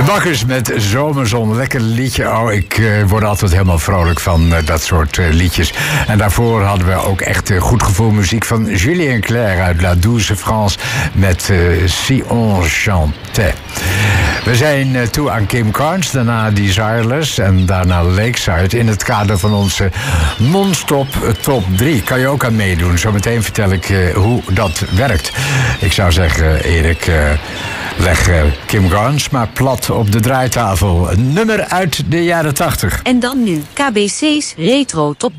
Bakkers met Zomerzon, lekker liedje. Oh, ik word altijd helemaal vrolijk van dat soort liedjes. En daarvoor hadden we ook echt goed gevoel muziek van Julien Clerc uit La Douce France met Si on chantait. We zijn toe aan Kim Carnes, daarna Desireless en daarna Lakeside in het kader van onze non-stop top 3. Kan je ook aan meedoen. Zometeen vertel ik hoe dat werkt. Ik zou zeggen, Erik, leg Kim Carnes maar plat op de draaitafel. Een nummer uit de jaren 80. En dan nu KBC's Retro Top